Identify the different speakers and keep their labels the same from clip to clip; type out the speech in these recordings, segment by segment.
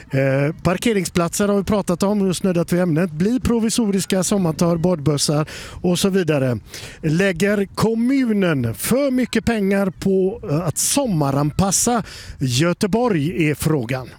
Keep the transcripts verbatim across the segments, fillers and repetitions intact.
Speaker 1: Eh, parkeringsplatser har vi pratat om, just snuddat vid ämnet. Blir provisoriska sommartorg, badbussar och så vidare. Lägger kommunen för mycket pengar på att sommaranpassa Göteborg är frågan.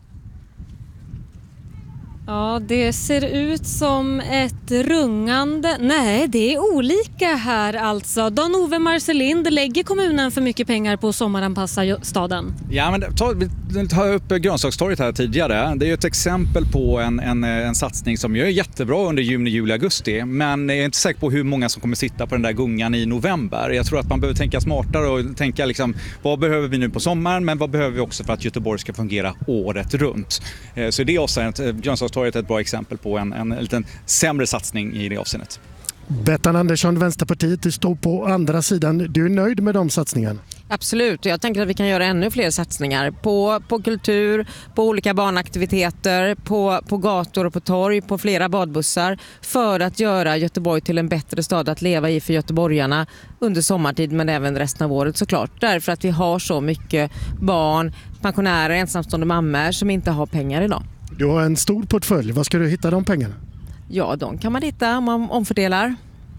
Speaker 2: Ja, det ser ut som ett rungande... Nej, det är olika här alltså. Dan-Ove Marcelind, lägger kommunen för mycket pengar på att sommaranpassa staden?
Speaker 3: Ja, men ta, ta upp Grönsakstorget här tidigare. Det är ju ett exempel på en, en, en satsning som är jättebra under juni, juli, augusti. Men jag är inte säker på hur många som kommer sitta på den där gungan i november. Jag tror att man behöver tänka smartare och tänka liksom, vad behöver vi nu på sommaren, men vad behöver vi också för att Göteborg ska fungera året runt. Så det är avseendet, Grönsakstorget är ett bra exempel på en, en liten sämre satsning i det avseendet.
Speaker 1: Bettan Andersson, Vänsterpartiet, står på andra sidan. Du är nöjd med de satsningarna?
Speaker 4: Absolut, jag tänker att vi kan göra ännu fler satsningar på, på kultur, på olika barnaktiviteter, på, på gator och på torg, på flera badbussar för att göra Göteborg till en bättre stad att leva i för göteborgarna under sommartid men även resten av året såklart. Därför att vi har så mycket barn, pensionärer, ensamstående mammor som inte har pengar idag.
Speaker 1: Du har en stor portfölj. Vad ska du hitta de pengarna?
Speaker 4: Ja, de kan man hitta om man omfördelar.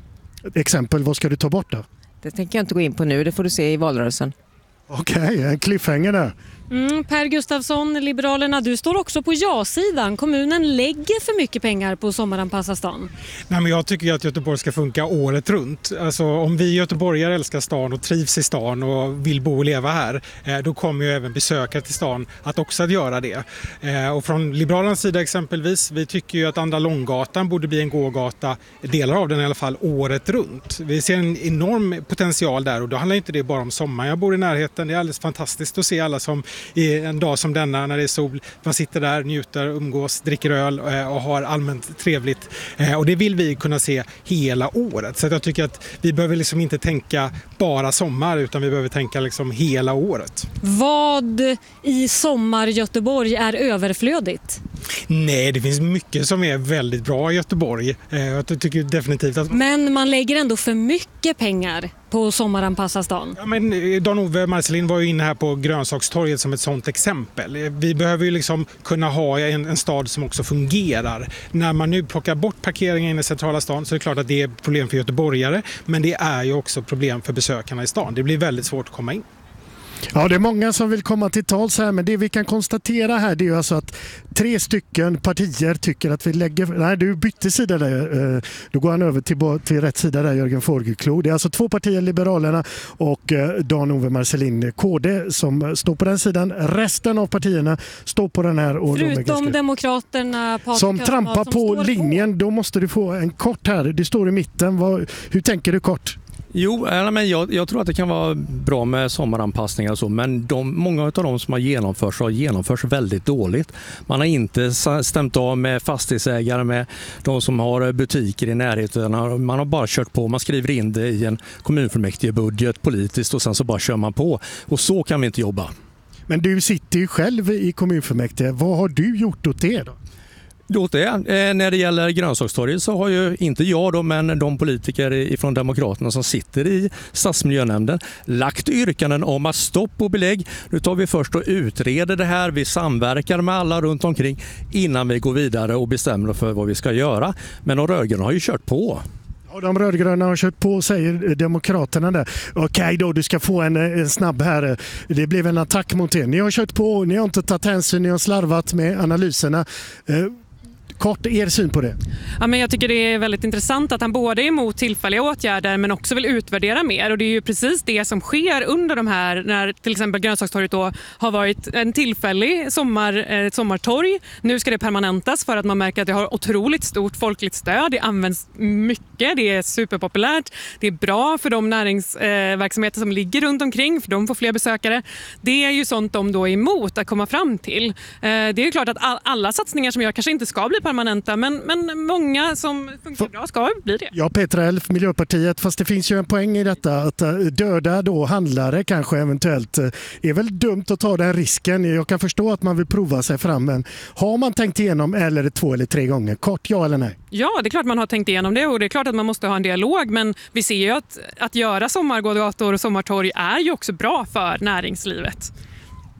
Speaker 1: Exempel, vad ska du ta bort då?
Speaker 4: Det tänker jag inte gå in på nu, det får du se i valrörelsen.
Speaker 1: Okej, okay, en cliffhanger där.
Speaker 2: Mm, Per Gustafsson, Liberalerna, du står också på ja-sidan. Kommunen lägger för mycket pengar på sommaranpassa stan.
Speaker 5: Nej, men jag tycker att Göteborg ska funka året runt. Alltså, om vi göteborgare älskar stan och trivs i stan och vill bo och leva här, eh, då kommer ju även besökare till stan att också att göra det. Eh, och från Liberalernas sida exempelvis, vi tycker ju att Andra Långgatan borde bli en gågata, delar av den i alla fall, året runt. Vi ser en enorm potential där och då handlar inte det bara om sommar. Jag bor i närheten, det är alldeles fantastiskt att se alla som i en dag som denna när det är sol, man sitter där, njuter, umgås, dricker öl och har allmänt trevligt. Och det vill vi kunna se hela året. Så jag tycker att vi behöver liksom inte tänka bara sommar utan vi behöver tänka liksom hela året.
Speaker 2: Vad i sommar Göteborg är överflödigt?
Speaker 5: Nej, det finns mycket som är väldigt bra i Göteborg. Jag tycker definitivt att...
Speaker 2: Men man lägger ändå för mycket pengar på sommaranpassa stan.
Speaker 5: Ja, men Dan-Ove Marcelind var ju inne här på Grönsakstorget som ett sådant exempel. Vi behöver ju liksom kunna ha en, en stad som också fungerar. När man nu plockar bort parkeringen i centrala stan så är det klart att det är problem för göteborgare, men det är ju också problem för besökarna i stan. Det blir väldigt svårt att komma in.
Speaker 1: Ja, det är många som vill komma till tals här, men det vi kan konstatera här det är ju alltså att tre stycken partier tycker att vi lägger... Nej, du bytte sida där. Då går han över till, till rätt sida där, Jörgen Fågelklo. Det är alltså två partier, Liberalerna och Dan-Ove Marcelind, K D, som står på den sidan. Resten av partierna står på den här. Och
Speaker 2: förutom
Speaker 1: de ganska...
Speaker 2: Demokraterna, Patrik
Speaker 1: som trampar
Speaker 2: som
Speaker 1: på linjen.
Speaker 2: På.
Speaker 1: Då måste du få en kort här. Det står i mitten. Vad, hur tänker du kort?
Speaker 6: Jo, men jag, jag tror att det kan vara bra med sommaranpassningar och så, men de, många av de som har genomförts har genomförts väldigt dåligt. Man har inte stämt av med fastighetsägare, med de som har butiker i närheten. Man har bara kört på, man skriver in det i en kommunfullmäktigebudget politiskt och sen så bara kör man på. Och så kan vi inte jobba. Men du sitter ju själv i kommunfullmäktige. Vad har du gjort åt det då? Åt det. Eh, när det gäller Grönsakstorget så har ju inte jag då, men de politiker från Demokraterna som sitter i stadsmiljönämnden lagt yrkanden om att stopp och belägg. Nu tar vi först och utreder det här. Vi samverkar med alla runt omkring innan vi går vidare och bestämmer för vad vi ska göra. Men de rödgröna har ju kört på. Ja, de rödgröna har kört på, säger Demokraterna där. Okej då, du ska få en, en snabb här. Det blev en attack mot er. Ni har kört på, ni har inte tagit hänsyn, ni har slarvat med analyserna. Eh, Kort, er syn på det?
Speaker 7: Ja, men jag tycker det är väldigt intressant att han både är emot tillfälliga åtgärder men också vill utvärdera mer. Och det är ju precis det som sker under de här, när till exempel Grönsakstorget då har varit en tillfällig sommar, ett sommartorg. Nu ska det permanentas för att man märker att det har otroligt stort folkligt stöd. Det används mycket, det är superpopulärt. Det är bra för de näringsverksamheter som ligger runt omkring, för de får fler besökare. Det är ju sånt de då är emot att komma fram till. Det är ju klart att alla satsningar som jag kanske inte ska bli permanenta, men, men många som funkar bra ska bli det.
Speaker 1: Ja, Petra Elf, Miljöpartiet, fast det finns ju en poäng i detta att döda då handlare kanske eventuellt är väl dumt att ta den risken. Jag kan förstå att man vill prova sig fram, men har man tänkt igenom eller två eller tre gånger? Kort, ja eller nej?
Speaker 7: Ja, det är klart man har tänkt igenom det och det är klart att man måste ha en dialog, men vi ser ju att, att göra sommargågator och sommartorg är ju också bra för näringslivet.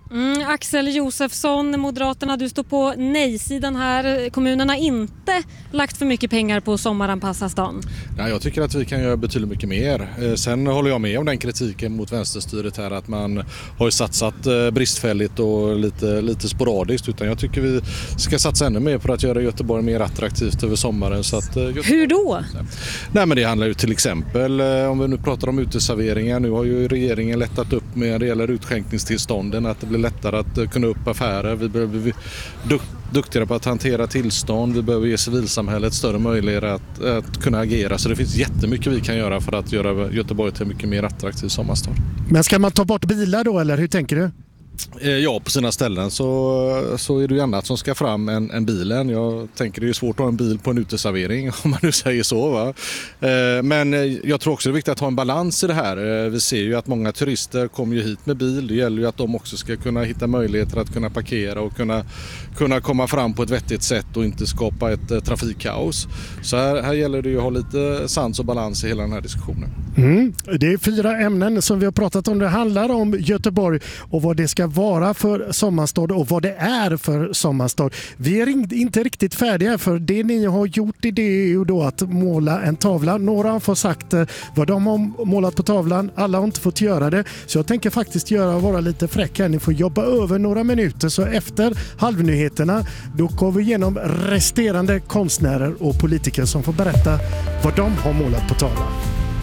Speaker 2: Mm, Axel Josefsson, Moderaterna, du står på nej-sidan här. Kommunen har inte lagt för mycket pengar på sommaranpassa stan.
Speaker 8: Nej, jag tycker att vi kan göra betydligt mycket mer. Sen håller jag med om den kritiken mot vänsterstyret här att man har ju satsat bristfälligt och lite, lite sporadiskt, utan jag tycker vi ska satsa ännu mer på att göra Göteborg mer attraktivt över sommaren. Så att, Göteborg...
Speaker 2: Hur då?
Speaker 8: Nej, men det handlar ju till exempel, om vi nu pratar om uteserveringar, nu har ju regeringen lättat upp med det gäller utskänkningstillstånden, att det blir lättare att kunna upp affärer. Vi behöver bli duktigare på att hantera tillstånd. Vi behöver ge civilsamhället större möjligheter att, att kunna agera. Så det finns jättemycket vi kan göra för att göra Göteborg till en mycket mer attraktiv sommarstad.
Speaker 1: Men ska man ta bort bilar då, eller hur tänker du?
Speaker 8: Ja, på sina ställen så, så är det ju annat som ska fram än, än bilen. Jag tänker det är svårt att ha en bil på en uteservering om man nu säger så. Va? Men jag tror också det är viktigt att ha en balans i det här. Vi ser ju att många turister kommer ju hit med bil. Det gäller ju att de också ska kunna hitta möjligheter att kunna parkera och kunna, kunna komma fram på ett vettigt sätt och inte skapa ett trafikkaos. Så här, här gäller det ju att ha lite sans och balans i hela den här diskussionen.
Speaker 1: Mm. Det är fyra ämnen som vi har pratat om. Det handlar om Göteborg och vad det ska vara för sommarstad och vad det är för sommarstad. Vi är inte riktigt färdiga, för det ni har gjort det är ju då att måla en tavla. Några har fått sagt vad de har målat på tavlan. Alla har inte fått göra det. Så jag tänker faktiskt göra vara lite fräck här. Ni får jobba över några minuter, så efter halvnyheterna då går vi igenom resterande konstnärer och politiker som får berätta vad de har målat på tavlan.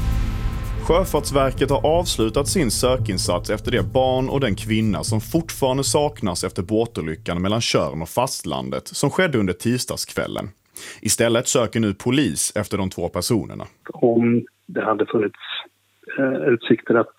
Speaker 9: Sjöfartsverket har avslutat sin sökinsats efter det barn och den kvinna som fortfarande saknas efter båtolyckan mellan Tjörn och fastlandet som skedde under tisdagskvällen. Istället söker nu polis efter de två personerna.
Speaker 10: Om det hade funnits eh, utsikter att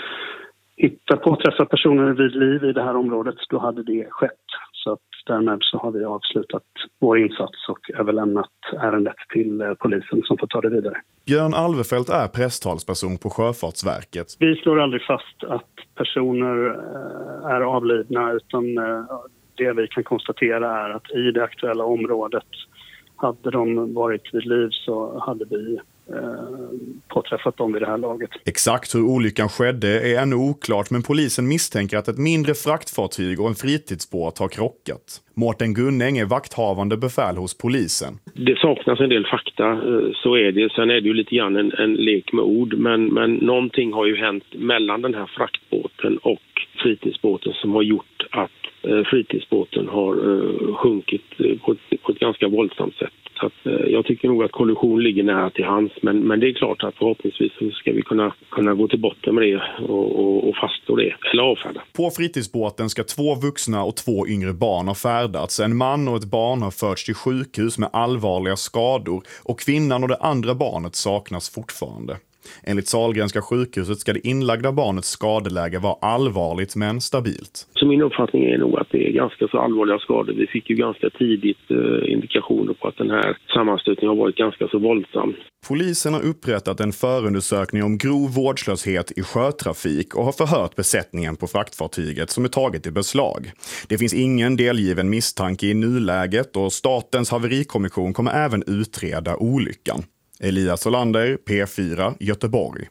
Speaker 10: hitta påträffa personer vid liv i det här området, då hade det skett. Så att därmed så har vi avslutat vår insats och överlämnat ärendet till eh, polisen som får ta det vidare.
Speaker 9: Björn Alvefelt är presstalsperson på Sjöfartsverket.
Speaker 10: Vi slår aldrig fast att personer eh, är avlidna, utan eh, det vi kan konstatera är att i det aktuella området, hade de varit vid liv så hade vi eh, påträffat dem vid det här laget.
Speaker 9: Exakt hur olyckan skedde är ännu oklart, men polisen misstänker att ett mindre fraktfartyg och en fritidsbåt har krockat. Mårten Gunnäng är vakthavande befäl hos polisen.
Speaker 11: Det saknas en del fakta, så är det. Sen är det ju lite grann en, en lek med ord, men, men någonting har ju hänt mellan den här fraktbåten och fritidsbåten som har gjort att fritidsbåten har uh, sjunkit på ett, på ett ganska våldsamt sätt. Så att, uh, jag tycker nog att kollision ligger nära till hands, men, men det är klart att förhoppningsvis så ska vi kunna, kunna gå till botten med det och, och, och fastslå det, eller avfärda.
Speaker 9: På fritidsbåten ska två vuxna och två yngre barn ha färdats. En man och ett barn har förts till sjukhus med allvarliga skador och kvinnan och det andra barnet saknas fortfarande. Enligt Sahlgrenska sjukhuset ska det inlagda barnets skadeläge vara allvarligt men stabilt.
Speaker 11: Så min uppfattning är nog att det är ganska så allvarliga skador. Vi fick ju ganska tidigt eh, indikationer på att den här sammanstötningen har varit ganska så våldsam.
Speaker 9: Polisen har upprättat en förundersökning om grov vårdslöshet i sjötrafik och har förhört besättningen på fraktfartyget som är taget i beslag. Det finns ingen delgiven misstanke i nuläget och Statens haverikommission kommer även utreda olyckan. Elias Olander, P fyra, Göteborg.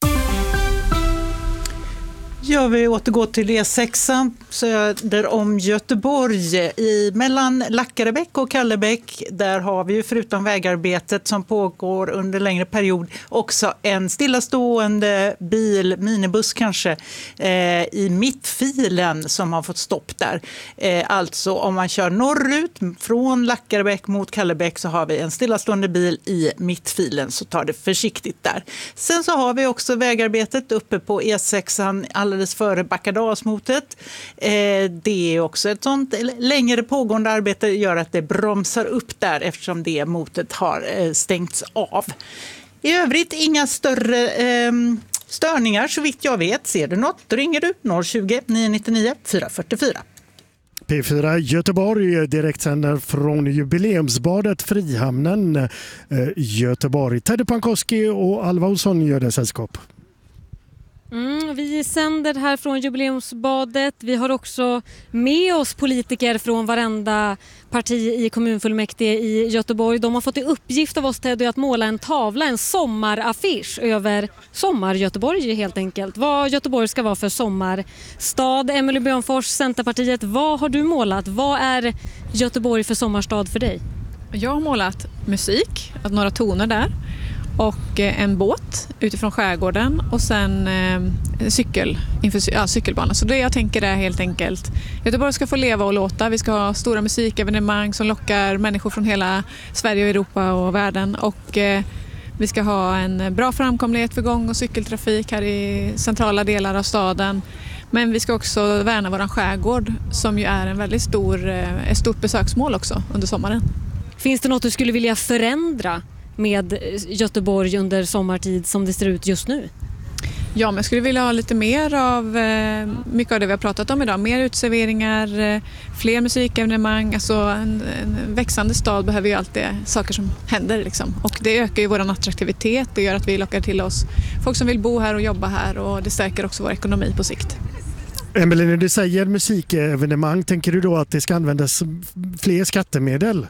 Speaker 12: Ja, vi återgår till E sex söder om Göteborg. I, mellan Lackarebäck och Kallebäck, där har vi ju förutom vägarbetet som pågår under längre period också en stillastående bil, minibuss kanske, eh, i mittfilen som har fått stopp där. Eh, alltså om man kör norrut från Lackarebäck mot Kallebäck så har vi en stillastående bil i mittfilen, så tar det försiktigt där. Sen så har vi också vägarbetet uppe på E sex alldeles före Backadalsmotet. Eh, det är också ett sånt längre pågående arbete gör att det bromsar upp där eftersom det motet har eh, stängts av. I övrigt inga större eh, störningar så vitt jag vet. Ser du något? Då ringer du noll tjugo, nio nio nio, fyra fyra fyra.
Speaker 1: P fyra Göteborg direktsänder från jubileumsbadet Frihamnen eh, Göteborg. Teddy Pankowski och Alva Olsson gör det sällskap.
Speaker 2: Mm, vi sänder här från Jubileumsbadet. Vi har också med oss politiker från varenda parti i kommunfullmäktige i Göteborg. De har fått i uppgift av oss, Teddy, att måla en tavla, en sommaraffisch över sommar-Göteborg helt enkelt. Vad Göteborg ska vara för sommarstad. Emelie Björnfors, Centerpartiet, vad har du målat? Vad är Göteborg för sommarstad för dig?
Speaker 13: Jag har målat musik, att några toner där. Och en båt utifrån skärgården och sen eh, cykel, inför, ja, cykelbana. Så det jag tänker är helt enkelt Göteborg ska få leva och låta. Vi ska ha stora musikevenemang som lockar människor från hela Sverige och Europa och världen. Och eh, vi ska ha en bra framkomlighet för gång- och cykeltrafik här i centrala delar av staden. Men vi ska också värna våran skärgård som ju är en väldigt stor, eh, ett stort besöksmål också under sommaren.
Speaker 2: Finns det något du skulle vilja förändra med Göteborg under sommartid som det ser ut just nu?
Speaker 13: Ja, men jag skulle vilja ha lite mer av eh, mycket av det vi har pratat om idag. Mer utserveringar, eh, fler musikevenemang. Alltså en, en växande stad behöver ju alltid saker som händer. Liksom. Och det ökar ju vår attraktivitet och gör att vi lockar till oss folk som vill bo här och jobba här. Och det stärker också vår ekonomi på sikt.
Speaker 1: Emelie, när du säger musikevenemang, tänker du då att det ska användas fler skattemedel?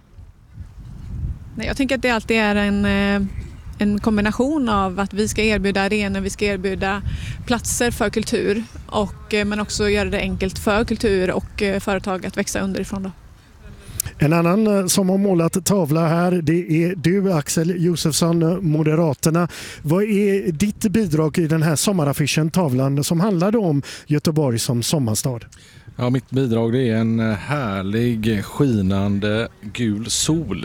Speaker 13: Nej, jag tänker att det alltid är en, en kombination av att vi ska erbjuda arenor, vi ska erbjuda platser för kultur och, men också göra det enkelt för kultur och företag att växa underifrån då.
Speaker 1: En annan som har målat tavla här, det är du, Axel Josefsson, Moderaterna. Vad är ditt bidrag i den här sommaraffischen, tavlan, som handlar om Göteborg som sommarstad?
Speaker 8: Ja, mitt bidrag det är en härlig skinande gul sol.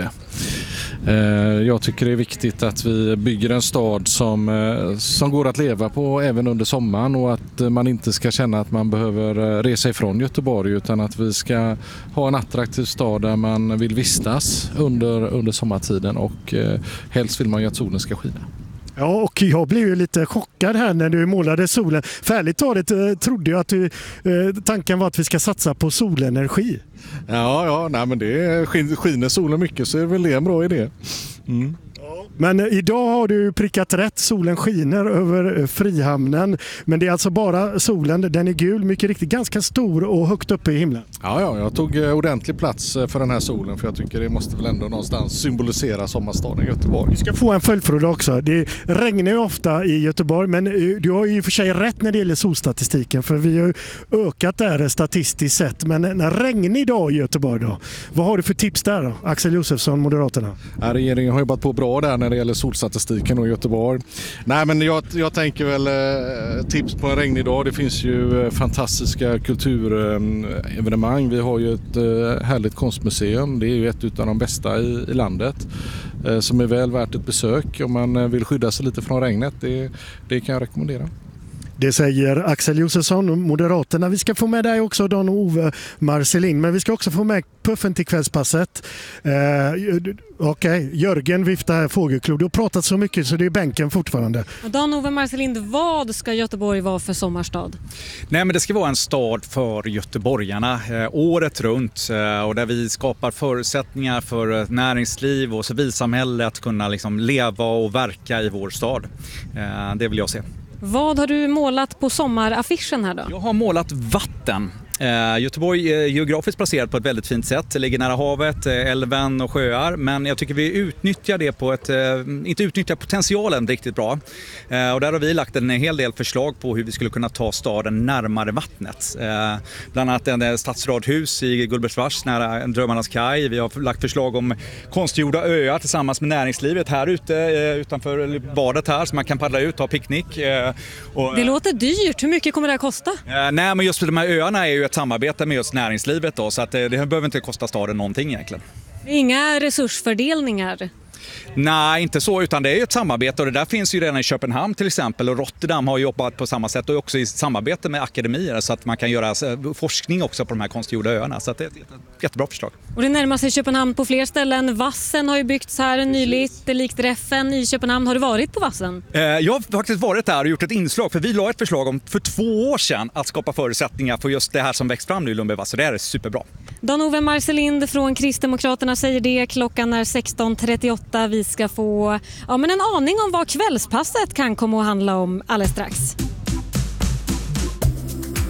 Speaker 8: Jag tycker det är viktigt att vi bygger en stad som, som går att leva på även under sommaren och att man inte ska känna att man behöver resa ifrån Göteborg utan att vi ska ha en attraktiv stad där man vill vistas under, under sommartiden och helst vill man ju att solen ska skina.
Speaker 1: Ja, och jag blev ju lite chockad här när du målade solen. Färligt taget trodde jag att du, tanken var att vi ska satsa på solenergi.
Speaker 8: Ja, ja nej, men det skiner solen mycket så är väl det en bra idé. Mm.
Speaker 1: Men idag har du prickat rätt. Solen skiner över Frihamnen. Men det är alltså bara solen. Den är gul, mycket riktigt ganska stor och högt uppe i himlen.
Speaker 8: Ja, ja, jag tog ordentlig plats för den här solen för jag tycker det måste väl ändå någonstans symbolisera sommarstaden Göteborg.
Speaker 1: Vi ska få en följdfråga också. Det regnar ju ofta i Göteborg men du har ju för sig rätt när det gäller solstatistiken för vi har ökat där statistiskt sett. Men en regnig dag i Göteborg då? Vad har du för tips där då? Axel Josefsson, Moderaterna.
Speaker 8: Ja, regeringen har jobbat på bra där när det gäller solstatistiken och Göteborg. Nej, men jag, jag tänker väl eh, tips på en regnig dag. Det finns ju eh, fantastiska kulturevenemang. Vi har ju ett eh, härligt konstmuseum. Det är ju ett av de bästa i, i landet eh, som är väl värt ett besök om man vill skydda sig lite från regnet. Det, det kan jag rekommendera.
Speaker 1: Det säger Axel Josefsson, Moderaterna. Vi ska få med dig också Dan-Ove Marcelin, men vi ska också få med puffen till kvällspasset. Eh, Okej, okay. Jörgen viftar fågelklor. Du har pratat så mycket så det är bänken fortfarande.
Speaker 2: Dan-Ove Marcelin, vad ska Göteborg vara för sommarstad?
Speaker 3: Nej, men det ska vara en stad för göteborgarna eh, året runt eh, och där vi skapar förutsättningar för näringsliv och civilsamhälle att kunna liksom leva och verka i vår stad. Eh, det vill jag se.
Speaker 2: Vad har du målat på sommaraffischen här då?
Speaker 3: Jag har målat vatten. Eh, Göteborg är geografiskt placerat på ett väldigt fint sätt. Det ligger nära havet, eh, älven och sjöar. Men jag tycker vi utnyttjar det på ett, eh, inte utnyttjar potentialen riktigt bra. Eh, och där har vi lagt en hel del förslag på hur vi skulle kunna ta staden närmare vattnet. Eh, bland annat en stadsradhus i Gullbergsvass nära Drömmarnas kaj. Vi har lagt förslag om konstgjorda öar tillsammans med näringslivet här ute eh, utanför badet här så man kan paddla ut och ha picknick. Eh, och,
Speaker 2: det låter dyrt. Hur mycket kommer det att kosta?
Speaker 3: Eh, nej, men just för de här öarna är ju ett samarbete med just näringslivet då, så att det, det behöver inte kosta staden någonting egentligen.
Speaker 2: Inga resursfördelningar?
Speaker 3: Nej, inte så, utan det är ett samarbete och det där finns ju redan i Köpenhamn till exempel och Rotterdam har jobbat på samma sätt och också i samarbete med akademier så att man kan göra forskning också på de här konstgjorda öarna, så att det är ett jättebra förslag.
Speaker 2: Och det närmar sig Köpenhamn på fler ställen. Vassen har ju byggts här nyligt, likt Räffen i Köpenhamn. Har du varit på Vassen?
Speaker 3: Eh, jag har faktiskt varit där och gjort ett inslag för vi la ett förslag om för två år sedan att skapa förutsättningar för just det här som växt fram nu i Lundbyvass, så det här är superbra.
Speaker 2: Dan-Ove Marcelind från Kristdemokraterna säger det. Klockan är sexton trettioåtta. Vi ska få ja, men en aning om vad kvällspasset kan komma att handla om alldeles strax.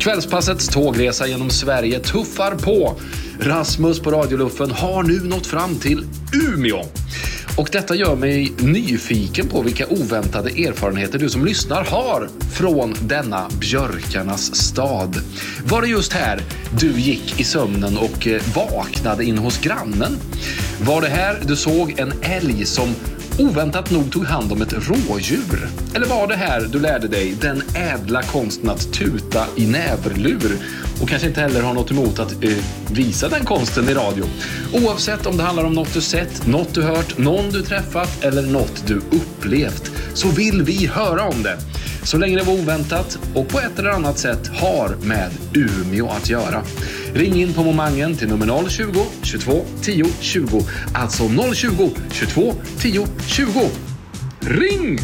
Speaker 14: Kvällspassets tågresa genom Sverige tuffar på. Rasmus på radioluffen har nu nått fram till Umeå. Och detta gör mig nyfiken på vilka oväntade erfarenheter du som lyssnar har från denna björkarnas stad. Var det just här du gick i sömnen och vaknade in hos grannen? Var det här du såg en älg som oväntat nog tog hand om ett rådjur? Eller var det här du lärde dig den ädla konsten att tuta i näverlur och kanske inte heller har något emot att eh, visa den konsten i radio? Oavsett om det handlar om något du sett, något du hört, någon du träffat eller något du upplevt, så vill vi höra om det. Så länge det var oväntat och på ett eller annat sätt har med Umeå att göra. Ring in på momangen till nummer noll tjugo, tjugotvå, tio, tjugo. Alltså noll tjugo, tjugotvå, tio, tjugo. Ring!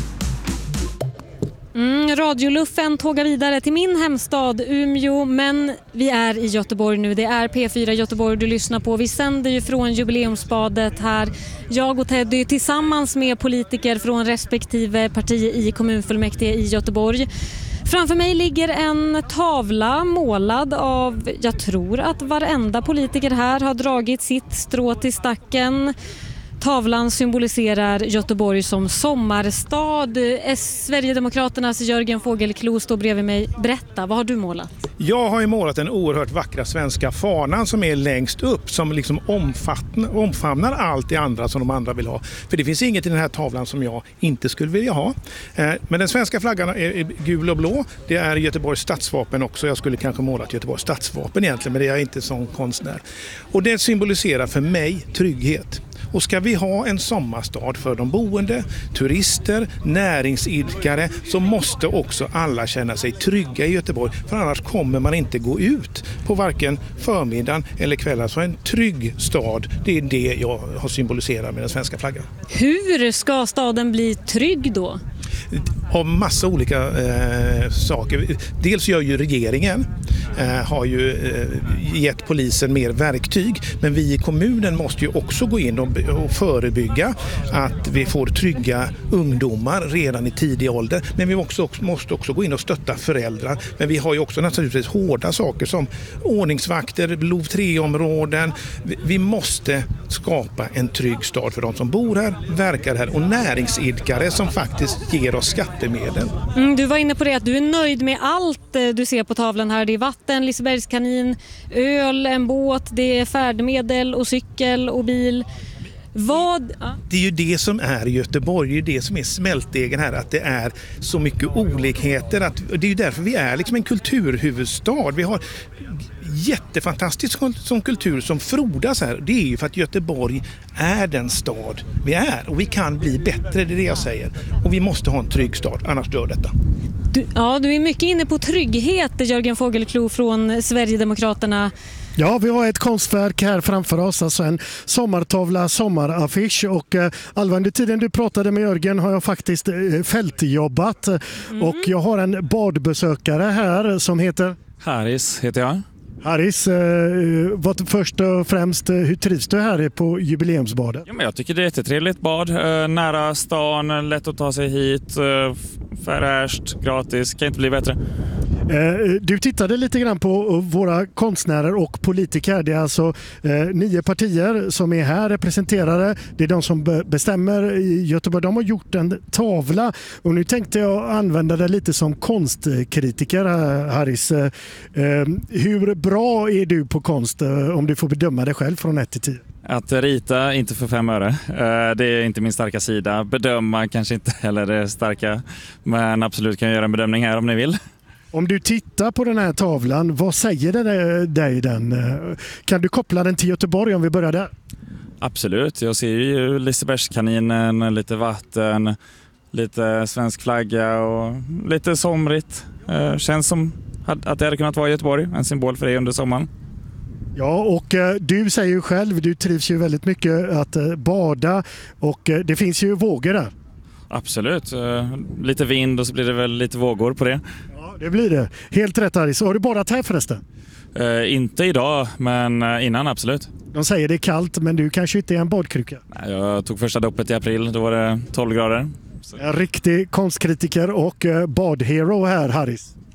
Speaker 2: Mm, radioluffen tågar vidare till min hemstad Umeå, men vi är i Göteborg nu. Det är P fyra Göteborg du lyssnar på. Vi sänder ju från jubileumsbadet här. Jag och Teddy tillsammans med politiker från respektive parti i kommunfullmäktige i Göteborg. Framför mig ligger en tavla målad av, jag tror att varenda politiker här har dragit sitt strå till stacken. Tavlan symboliserar Göteborg som sommarstad. Sverigedemokraternas Jörgen Fågelklo står bredvid mig. Berätta, vad har du målat?
Speaker 15: Jag har ju målat den oerhört vackra svenska fanan som är längst upp, som liksom omfamnar allt det andra som de andra vill ha. För det finns inget i den här tavlan som jag inte skulle vilja ha. Men den svenska flaggan är gul och blå. Det är Göteborgs stadsvapen också. Jag skulle kanske måla ett Göteborgs stadsvapen egentligen, men det är jag inte som konstnär. Och det symboliserar för mig trygghet. Och ska vi ha en sommarstad för de boende, turister, näringsidkare, så måste också alla känna sig trygga i Göteborg. För annars kommer man inte gå ut på varken förmiddagen eller kvällen. Så en trygg stad, det är det jag har symboliserat med den svenska flaggan.
Speaker 2: Hur ska staden bli trygg då?
Speaker 15: Av massa olika eh, saker. Dels gör ju regeringen eh, har ju eh, gett polisen mer verktyg, men vi i kommunen måste ju också gå in och, och förebygga att vi får trygga ungdomar redan i tidig ålder. Men vi också, måste också gå in och stötta föräldrar. Men vi har ju också naturligtvis hårda saker som ordningsvakter, LOV tre-områden. Vi, vi måste skapa en trygg stad för de som bor här, verkar här och näringsidkare som faktiskt ger oss skattemedel.
Speaker 2: Mm, du var inne på det att du är nöjd med allt du ser på tavlan här. Det är vatten, Lisebergskanin, öl, en båt, det är färdmedel och cykel och bil. Vad? Ja.
Speaker 15: Det är ju det som är Göteborg, det är ju det som är smältdegen här, att det är så mycket olikheter. Att, det är ju därför vi är liksom en kulturhuvudstad. Vi har jättefantastisk som kultur som frodas här. Det är ju för att Göteborg är den stad vi är och vi kan bli bättre, det är det jag säger. Och vi måste ha en trygg stad, annars dör detta.
Speaker 2: Du, ja, du är mycket inne på trygghet, Jörgen Fågelklo från Sverigedemokraterna.
Speaker 1: Ja, vi har ett konstverk här framför oss, alltså en sommartavla, sommaraffisch. Och eh, Alva, under tiden du pratade med Jörgen har jag faktiskt eh, fältjobbat. Mm. Och jag har en badbesökare här som heter...
Speaker 16: Haris heter jag.
Speaker 1: Haris, eh, vad, först och främst, hur trivs du här på jubileumsbadet?
Speaker 16: Ja, men jag tycker det är ett jättetrevligt bad. Eh, nära stan, lätt att ta sig hit, eh, fräscht, gratis, kan inte bli bättre.
Speaker 1: Du tittade lite grann på våra konstnärer och politiker. Det är alltså eh, nio partier som är här representerade. Det är de som be- bestämmer i Göteborg. De har gjort en tavla och nu tänkte jag använda det lite som konstkritiker, Haris. Eh, hur bra är du på konst om du får bedöma dig själv från ett till tio?
Speaker 16: Att rita, inte för fem öre. Det är inte min starka sida. Bedöma kanske inte heller det starka. Men absolut kan jag göra en bedömning här om ni vill.
Speaker 1: Om du tittar på den här tavlan, vad säger det dig den? Kan du koppla den till Göteborg om vi börjar där?
Speaker 16: Absolut, jag ser ju Lisebergskaninen, lite vatten, lite svensk flagga och lite somrigt. Känns som att det hade kunnat vara Göteborg, en symbol för det under sommaren.
Speaker 1: Ja, och eh, du säger ju själv, du trivs ju väldigt mycket att eh, bada och eh, det finns ju vågor där.
Speaker 16: Absolut, eh, lite vind och så blir det väl lite vågor på det.
Speaker 1: Ja, det blir det. Helt rätt, Aris. Har du badat här förresten?
Speaker 16: Eh, inte idag, men eh, innan absolut.
Speaker 1: De säger det är kallt, men du kanske inte är en badkruka.
Speaker 16: Nej, jag tog första doppet i april, då var det tolv grader. Så.
Speaker 1: En riktig konstkritiker och eh, badhero här, Haris.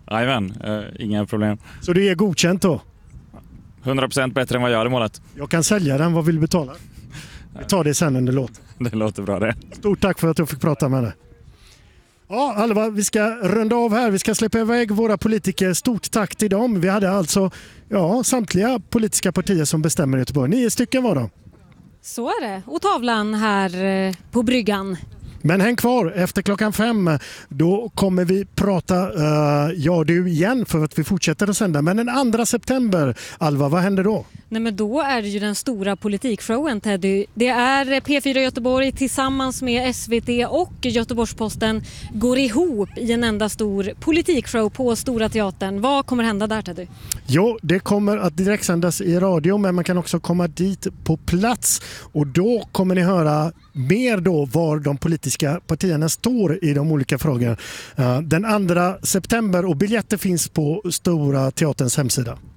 Speaker 16: Jajamän, eh, inga problem.
Speaker 1: Så det är godkänt då?
Speaker 16: hundra procent bättre än vad jag hade målat.
Speaker 1: Jag kan sälja den, vad vill du betala? Vi tar det sen under låt.
Speaker 16: Det låter bra det.
Speaker 1: Stort tack för att jag fick prata med dig. Ja, Alva, vi ska runda av här. Vi ska släppa iväg våra politiker. Stort tack till dem. Vi hade alltså ja, samtliga politiska partier som bestämmer i Göteborg. Nio stycken var de.
Speaker 2: Så är det. Och tavlan här eh, på bryggan.
Speaker 1: Men häng kvar, efter klockan fem då kommer vi prata, uh, ja du igen för att vi fortsätter att sända. Men den andra september, Alva, vad händer då?
Speaker 2: Nej, men då är det ju den stora politikshowen, Teddy. Det är P fyra Göteborg tillsammans med S V T och Göteborgs-Posten går ihop i en enda stor politikshow på Stora Teatern. Vad kommer hända där, Teddy?
Speaker 1: Jo, det kommer att direktsändas i radio, men man kan också komma dit på plats och då kommer ni höra mer då var de politiska partierna står i de olika frågorna. Den andra september och biljetter finns på Stora Teaterns hemsida.